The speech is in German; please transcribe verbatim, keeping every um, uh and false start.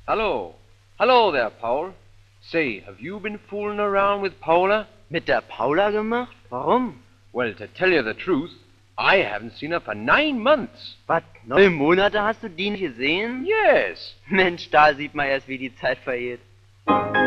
Hello. Hello there, Paul. Say, have you been fooling around with Paula? Mit der Paula gemacht? Warum? Well, to tell you the truth, I haven't seen her for nine months. Was? Neun Monate hast du die nicht gesehen? Yes. Mensch, da sieht man erst, wie die Zeit vergeht.